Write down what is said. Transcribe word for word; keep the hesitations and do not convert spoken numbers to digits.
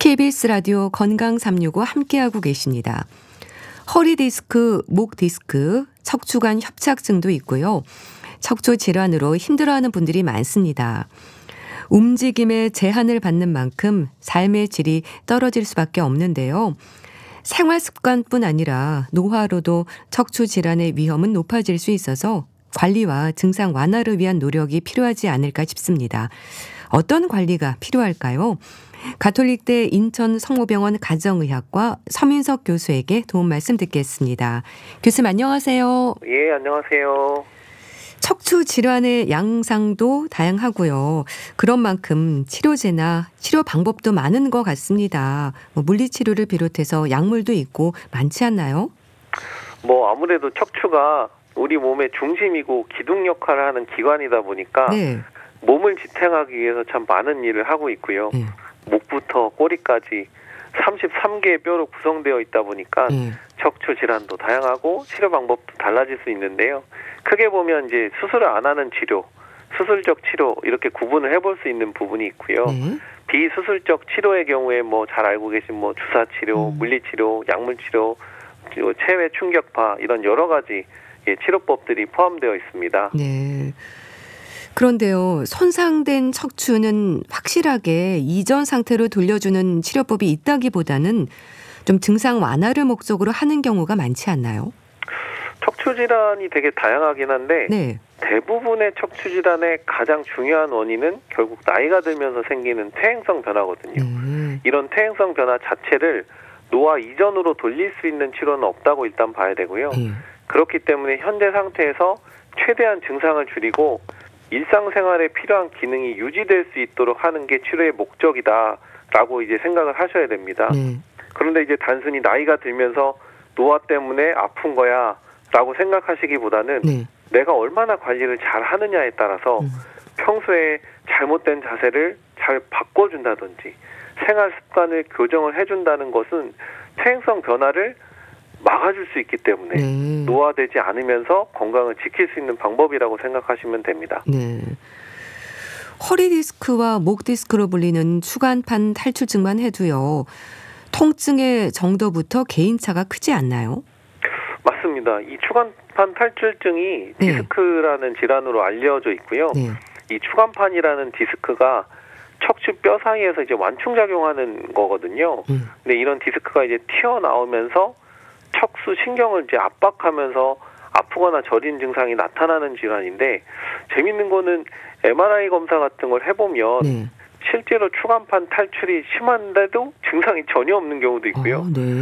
케이비에스 라디오 건강 삼육오 함께하고 계십니다. 허리 디스크, 목 디스크, 척추관 협착증도 있고요. 척추 질환으로 힘들어하는 분들이 많습니다. 움직임에 제한을 받는 만큼 삶의 질이 떨어질 수밖에 없는데요. 생활 습관뿐 아니라 노화로도 척추 질환의 위험은 높아질 수 있어서 관리와 증상 완화를 위한 노력이 필요하지 않을까 싶습니다. 어떤 관리가 필요할까요? 가톨릭대 인천 성모병원 가정의학과 서민석 교수에게 도움 말씀 듣겠습니다. 교수님 안녕하세요. 예, 안녕하세요. 척추 질환의 양상도 다양하고요. 그런 만큼 치료제나 치료 방법도 많은 것 같습니다. 뭐 물리치료를 비롯해서 약물도 있고 많지 않나요? 뭐 아무래도 척추가 우리 몸의 중심이고 기둥 역할을 하는 기관이다 보니까 네. 몸을 지탱하기 위해서 참 많은 일을 하고 있고요. 네. 목부터 꼬리까지 삼십삼 개의 뼈로 구성되어 있다 보니까 네. 척추 질환도 다양하고 치료 방법도 달라질 수 있는데요. 크게 보면 이제 수술을 안 하는 치료, 수술적 치료 이렇게 구분을 해볼 수 있는 부분이 있고요. 네. 비수술적 치료의 경우에 뭐 잘 알고 계신 뭐 주사 치료, 음. 물리치료, 약물 치료, 그리고 체외 충격파 이런 여러 가지 예, 치료법들이 포함되어 있습니다. 네. 그런데요, 손상된 척추는 확실하게 이전 상태로 돌려주는 치료법이 있다기보다는 좀 증상 완화를 목적으로 하는 경우가 많지 않나요? 척추 질환이 되게 다양하긴 한데 네. 대부분의 척추 질환의 가장 중요한 원인은 결국 나이가 들면서 생기는 퇴행성 변화거든요. 네. 이런 퇴행성 변화 자체를 노화 이전으로 돌릴 수 있는 치료는 없다고 일단 봐야 되고요. 네. 그렇기 때문에 현재 상태에서 최대한 증상을 줄이고 일상생활에 필요한 기능이 유지될 수 있도록 하는 게 치료의 목적이다라고 이제 생각을 하셔야 됩니다. 네. 그런데 이제 단순히 나이가 들면서 노화 때문에 아픈 거야 라고 생각하시기보다는 네. 내가 얼마나 관리를 잘 하느냐에 따라서 음. 평소에 잘못된 자세를 잘 바꿔준다든지 생활 습관을 교정을 해준다는 것은 퇴행성 변화를 막아줄 수 있기 때문에 네. 노화되지 않으면서 건강을 지킬 수 있는 방법이라고 생각하시면 됩니다. 네. 허리 디스크와 목 디스크로 불리는 추간판 탈출증만 해도요. 통증의 정도부터 개인차가 크지 않나요? 맞습니다. 이 추간판 탈출증이 네. 디스크라는 질환으로 알려져 있고요. 네. 이 추간판이라는 디스크가 척추 뼈 사이에서 이제 완충작용하는 거거든요. 음. 근데 이런 디스크가 이제 튀어나오면서 척수 신경을 이제 압박하면서 아프거나 저린 증상이 나타나는 질환인데 재밌는 거는 엠알아이 검사 같은 걸 해보면 네. 실제로 추간판 탈출이 심한데도 증상이 전혀 없는 경우도 있고요. 아, 네.